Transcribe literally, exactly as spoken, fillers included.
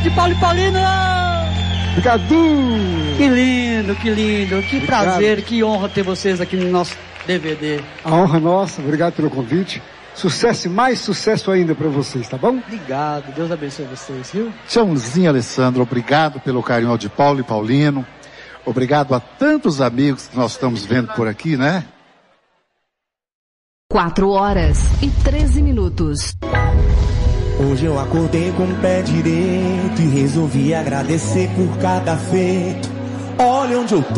de Paulo e Paulino! Obrigado! Que lindo, que lindo, que Obrigado. prazer, que honra ter vocês aqui no nosso D V D. A honra nossa, obrigado pelo convite. Sucesso e mais sucesso ainda para vocês, tá bom? Obrigado, Deus abençoe vocês, viu? Tchauzinho, Alessandro, obrigado pelo carinho de Paulo e Paulino. Obrigado a tantos amigos que nós estamos vendo por aqui, né? Quatro horas e treze minutos. Hoje eu acordei com o pé direito e resolvi agradecer por cada feito. Olha onde eu tô.